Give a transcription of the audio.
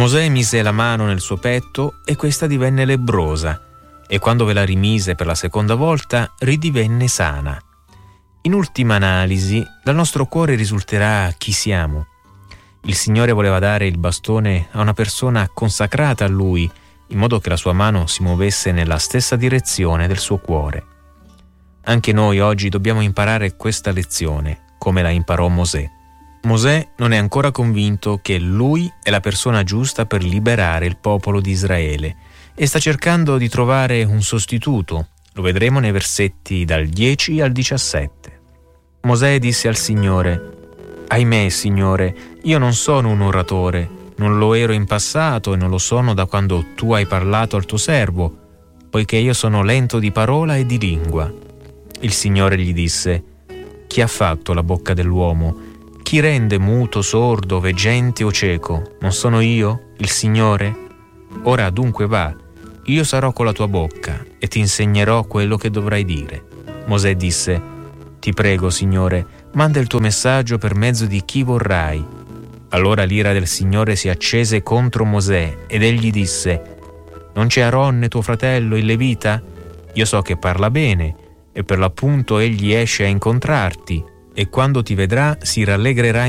Mosè mise la mano nel suo petto e questa divenne lebbrosa, e quando ve la rimise per la seconda volta ridivenne sana. In ultima analisi, dal nostro cuore risulterà chi siamo. Il Signore voleva dare il bastone a una persona consacrata a Lui, in modo che la sua mano si muovesse nella stessa direzione del suo cuore. Anche noi oggi dobbiamo imparare questa lezione, come la imparò Mosè. Mosè non è ancora convinto che lui è la persona giusta per liberare il popolo di Israele e sta cercando di trovare un sostituto. Lo vedremo nei versetti dal 10 al 17. Mosè disse al Signore: «Ahimè, Signore, io non sono un oratore, non lo ero in passato e non lo sono da quando tu hai parlato al tuo servo, poiché io sono lento di parola e di lingua». Il Signore gli disse: «Chi ha fatto la bocca dell'uomo? Chi rende muto, sordo, veggente o cieco? Non sono io, il Signore? Ora dunque va, io sarò con la tua bocca e ti insegnerò quello che dovrai dire». Mosè disse: «Ti prego, Signore, manda il tuo messaggio per mezzo di chi vorrai». Allora l'ira del Signore si accese contro Mosè ed egli disse: «Non c'è Aaron, tuo fratello, il Levita? Io so che parla bene e per l'appunto egli esce a incontrarti e quando ti vedrà si rallegrerà